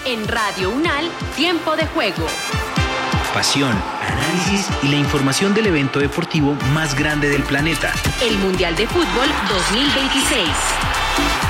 En Radio Unal, Tiempo de Juego. Pasión, análisis y la información del evento deportivo más grande del planeta. El Mundial de Fútbol 2026.